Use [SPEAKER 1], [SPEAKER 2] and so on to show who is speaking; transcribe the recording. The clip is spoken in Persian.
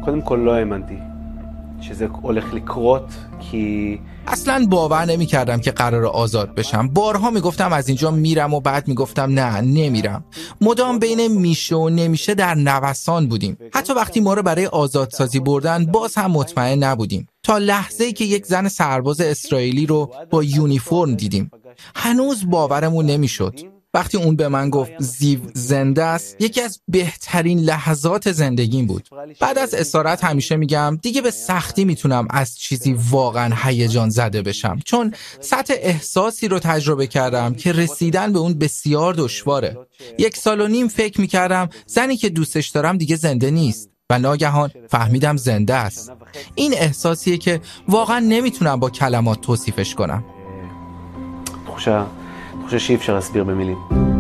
[SPEAKER 1] קודם כל לא האמנתי שזה הולך לקרות כי
[SPEAKER 2] اصلا باور نمی کردم که قرار آزاد بشم. بارها می گفتم از اینجا میرم و بعد می گفتم نه نمیرم. مدام بین میشه و نمیشه در نوسان بودیم. حتی وقتی ما رو برای آزادسازی بردن باز هم مطمئن نبودیم، تا لحظه‌ای که یک زن سرباز اسرائیلی رو با یونیفرم دیدیم. هنوز باورمون نمیشد. وقتی اون به من گفت زیو زنده است، یکی از بهترین لحظات زندگیم بود. بعد از اسارت همیشه میگم دیگه به سختی میتونم از چیزی واقعا هیجان زده بشم، چون سطح احساسی رو تجربه کردم که رسیدن به اون بسیار دشواره. 1.5 سال فکر میکردم زنی که دوستش دارم دیگه زنده نیست و נاگهان فهمیدم زنده است. این احساسیه که واقعا نمیتونم با کلمات توصیفش کنم.
[SPEAKER 1] תחושה שאי אפשר להסביר במילים.